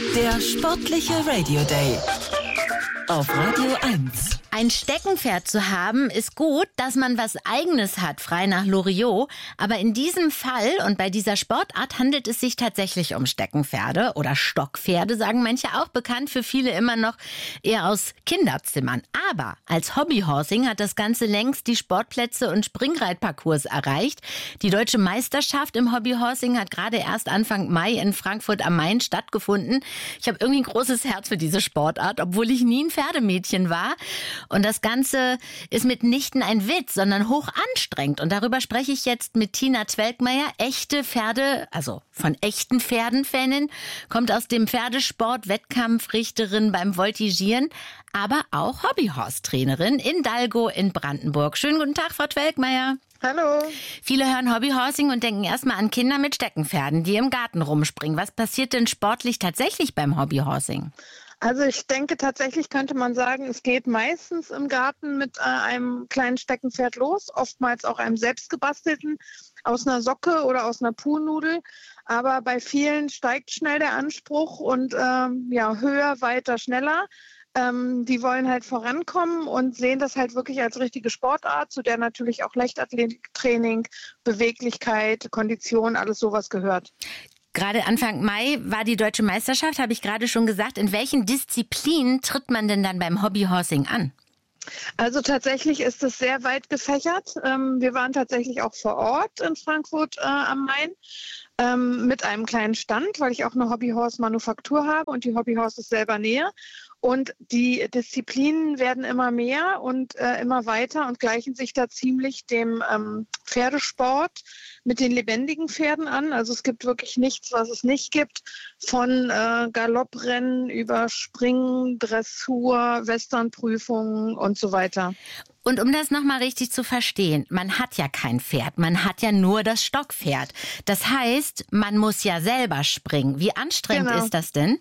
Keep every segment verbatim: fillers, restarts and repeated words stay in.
Der sportliche Radio Day auf Radio eins. Ein Steckenpferd zu haben, ist gut, dass man was Eigenes hat, frei nach Loriot. Aber in diesem Fall und bei dieser Sportart handelt es sich tatsächlich um Steckenpferde oder Stockpferde, sagen manche auch, bekannt für viele immer noch eher aus Kinderzimmern. Aber als Hobbyhorsing hat das Ganze längst die Sportplätze und Springreitparcours erreicht. Die deutsche Meisterschaft im Hobbyhorsing hat gerade erst Anfang Mai in Frankfurt am Main stattgefunden. Ich habe irgendwie ein großes Herz für diese Sportart, obwohl ich nie ein Pferdemädchen war. Und das Ganze ist mitnichten ein Witz, sondern hoch anstrengend. Und darüber spreche ich jetzt mit Tina Zwelkmeier, echte Pferde, also von echten Pferden-Fanin, kommt aus dem Pferdesport, Wettkampfrichterin beim Voltigieren, aber auch Hobbyhorse-Trainerin in Dalgo in Brandenburg. Schönen guten Tag, Frau Zwelkmeier. Hallo. Viele hören Hobbyhorsing und denken erstmal an Kinder mit Steckenpferden, die im Garten rumspringen. Was passiert denn sportlich tatsächlich beim Hobbyhorsing? Also ich denke, tatsächlich könnte man sagen, es geht meistens im Garten mit äh, einem kleinen Steckenpferd los, oftmals auch einem selbstgebastelten, aus einer Socke oder aus einer Puhnudel. Aber bei vielen steigt schnell der Anspruch und ähm, ja, höher, weiter, schneller. Ähm, die wollen halt vorankommen und sehen das halt wirklich als richtige Sportart, zu der natürlich auch Leichtathletiktraining, Beweglichkeit, Kondition, alles sowas gehört. Gerade Anfang Mai war die Deutsche Meisterschaft, habe ich gerade schon gesagt. In welchen Disziplinen tritt man denn dann beim Hobbyhorsing an? Also tatsächlich ist es sehr weit gefächert. Ähm, wir waren tatsächlich auch vor Ort in Frankfurt äh, am Main ähm, mit einem kleinen Stand, weil ich auch eine Hobbyhorse-Manufaktur habe und die Hobbyhorses selber nähe. Und die Disziplinen werden immer mehr und äh, immer weiter und gleichen sich da ziemlich dem ähm, Pferdesport mit den lebendigen Pferden an. Also es gibt wirklich nichts, was es nicht gibt, von äh, Galopprennen über Springen, Dressur, Westernprüfungen und so weiter. Und um das nochmal richtig zu verstehen, man hat ja kein Pferd, man hat ja nur das Stockpferd. Das heißt, man muss ja selber springen. Wie anstrengend Genau. ist das denn?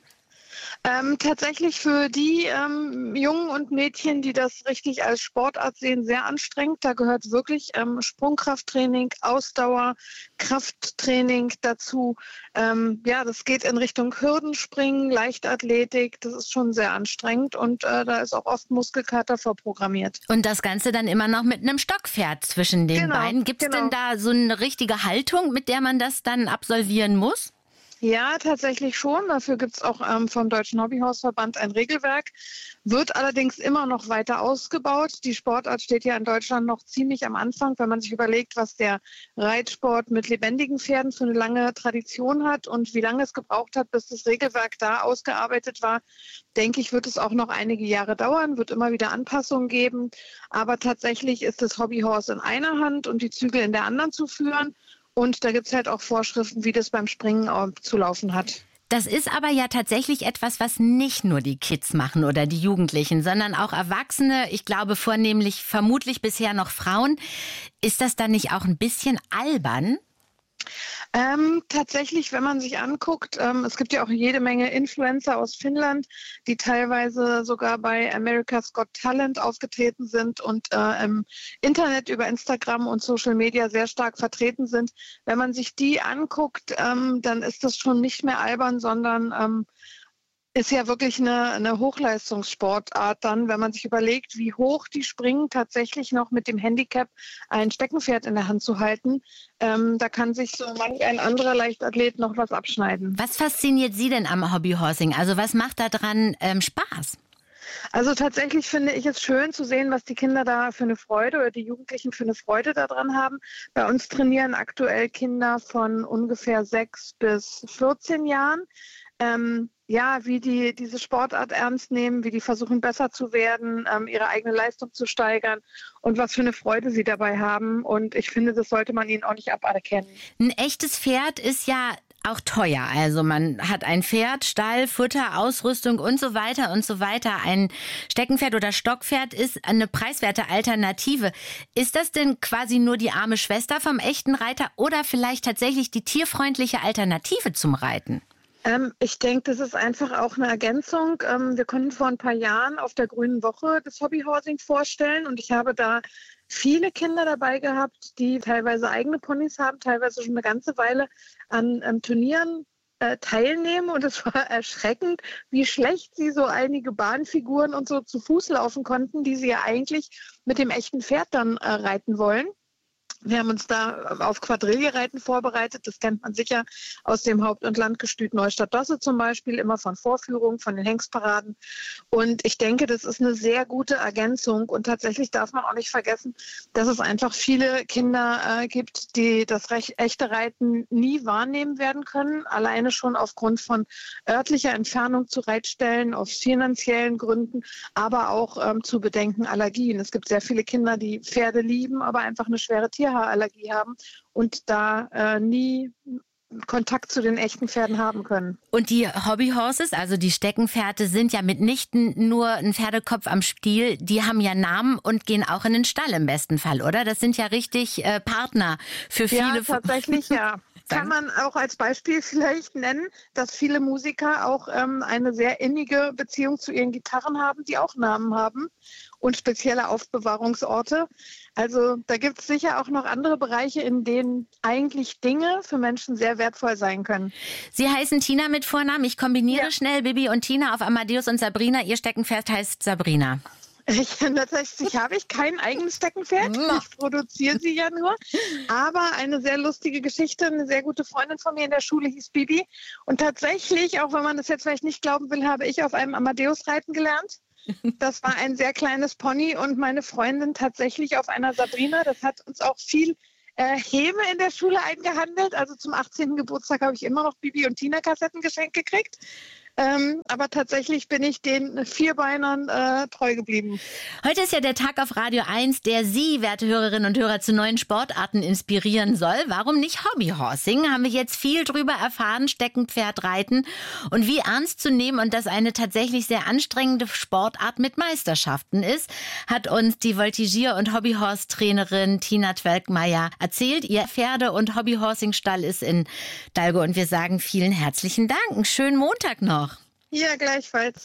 Ähm, tatsächlich für die ähm, Jungen und Mädchen, die das richtig als Sportart sehen, sehr anstrengend. Da gehört wirklich ähm, Sprungkrafttraining, Ausdauer, Krafttraining dazu. Ähm, ja, das geht in Richtung Hürdenspringen, Leichtathletik. Das ist schon sehr anstrengend und äh, da ist auch oft Muskelkater vorprogrammiert. Und das Ganze dann immer noch mit einem Stockpferd zwischen den Genau, Beinen. Gibt es genau. denn da so eine richtige Haltung, mit der man das dann absolvieren muss? Ja, tatsächlich schon. Dafür gibt es auch ähm, vom Deutschen Hobbyhorseverband ein Regelwerk, wird allerdings immer noch weiter ausgebaut. Die Sportart steht ja in Deutschland noch ziemlich am Anfang, wenn man sich überlegt, was der Reitsport mit lebendigen Pferden für eine lange Tradition hat und wie lange es gebraucht hat, bis das Regelwerk da ausgearbeitet war. Denke ich, wird es auch noch einige Jahre dauern, wird immer wieder Anpassungen geben. Aber tatsächlich ist das Hobbyhorse in einer Hand und die Zügel in der anderen zu führen. Und da gibt es halt auch Vorschriften, wie das beim Springen zu laufen hat. Das ist aber ja tatsächlich etwas, was nicht nur die Kids machen oder die Jugendlichen, sondern auch Erwachsene, ich glaube vornehmlich vermutlich bisher noch Frauen. Ist das dann nicht auch ein bisschen albern? Ähm, tatsächlich, wenn man sich anguckt, ähm, es gibt ja auch jede Menge Influencer aus Finnland, die teilweise sogar bei America's Got Talent aufgetreten sind und äh, im Internet über Instagram und Social Media sehr stark vertreten sind. Wenn man sich die anguckt, ähm, dann ist das schon nicht mehr albern, sondern ähm, ist ja wirklich eine, eine Hochleistungssportart dann, wenn man sich überlegt, wie hoch die springen, tatsächlich noch mit dem Handicap ein Steckenpferd in der Hand zu halten. Ähm, da kann sich so manch ein anderer Leichtathlet noch was abschneiden. Was fasziniert Sie denn am Hobbyhorsing? Also was macht da dran ähm, Spaß? Also tatsächlich finde ich es schön zu sehen, was die Kinder da für eine Freude oder die Jugendlichen für eine Freude daran haben. Bei uns trainieren aktuell Kinder von ungefähr sechs bis vierzehn Jahren. Ähm, ja, wie die diese Sportart ernst nehmen, wie die versuchen besser zu werden, ähm, ihre eigene Leistung zu steigern und was für eine Freude sie dabei haben. Und ich finde, das sollte man ihnen auch nicht aberkennen. Ein echtes Pferd ist ja auch teuer. Also man hat ein Pferd, Stall, Futter, Ausrüstung und so weiter und so weiter. Ein Steckenpferd oder Stockpferd ist eine preiswerte Alternative. Ist das denn quasi nur die arme Schwester vom echten Reiter oder vielleicht tatsächlich die tierfreundliche Alternative zum Reiten? Ähm, ich denke, das ist einfach auch eine Ergänzung. Ähm, wir konnten vor ein paar Jahren auf der Grünen Woche das Hobbyhorsing vorstellen und ich habe da viele Kinder dabei gehabt, die teilweise eigene Ponys haben, teilweise schon eine ganze Weile an ähm, Turnieren äh, teilnehmen und es war erschreckend, wie schlecht sie so einige Bahnfiguren und so zu Fuß laufen konnten, die sie ja eigentlich mit dem echten Pferd dann äh, reiten wollen. Wir haben uns da auf Quadrille-Reiten vorbereitet. Das kennt man sicher aus dem Haupt- und Landgestüt Neustadt-Dosse zum Beispiel, immer von Vorführungen, von den Hengstparaden. Und ich denke, das ist eine sehr gute Ergänzung. Und tatsächlich darf man auch nicht vergessen, dass es einfach viele Kinder äh, gibt, die das recht, echte Reiten nie wahrnehmen werden können. Alleine schon aufgrund von örtlicher Entfernung zu Reitstellen, aus finanziellen Gründen, aber auch ähm, zu bedenken Allergien. Es gibt sehr viele Kinder, die Pferde lieben, aber einfach eine schwere Tier Allergie haben und da äh, nie Kontakt zu den echten Pferden haben können. Und die Hobbyhorses, also die Steckenpferde, sind ja mitnichten nur ein Pferdekopf am Stiel, die haben ja Namen und gehen auch in den Stall im besten Fall, oder? Das sind ja richtig äh, Partner für viele. Ja, tatsächlich, ja. Kann man auch als Beispiel vielleicht nennen, dass viele Musiker auch ähm, eine sehr innige Beziehung zu ihren Gitarren haben, die auch Namen haben und spezielle Aufbewahrungsorte. Also da gibt es sicher auch noch andere Bereiche, in denen eigentlich Dinge für Menschen sehr wertvoll sein können. Sie heißen Tina mit Vornamen. Ich kombiniere ja. schnell Bibi und Tina auf Amadeus und Sabrina. Ihr Steckenpferd heißt Sabrina. Ich, tatsächlich habe ich kein eigenes Steckenpferd. Ich produziere sie ja nur. Aber eine sehr lustige Geschichte. Eine sehr gute Freundin von mir in der Schule hieß Bibi. Und tatsächlich, auch wenn man das jetzt vielleicht nicht glauben will, habe ich auf einem Amadeus reiten gelernt. Das war ein sehr kleines Pony und meine Freundin tatsächlich auf einer Sabrina. Das hat uns auch viel äh, Häme in der Schule eingehandelt. Also zum achtzehnten Geburtstag habe ich immer noch Bibi und Tina Kassetten geschenkt gekriegt. Ähm, aber tatsächlich bin ich den Vierbeinern äh, treu geblieben. Heute ist ja der Tag auf Radio eins, der Sie, werte Hörerinnen und Hörer, zu neuen Sportarten inspirieren soll. Warum nicht Hobbyhorsing? Haben wir jetzt viel drüber erfahren, Steckenpferdreiten und wie ernst zu nehmen und dass eine tatsächlich sehr anstrengende Sportart mit Meisterschaften ist, hat uns die Voltigier- und Hobbyhorse-Trainerin Tina Twelkmeier erzählt. Ihr Pferde- und Hobbyhorsing-Stall ist in Dalgo und wir sagen vielen herzlichen Dank. Einen schönen Montag noch. Ja, gleichfalls.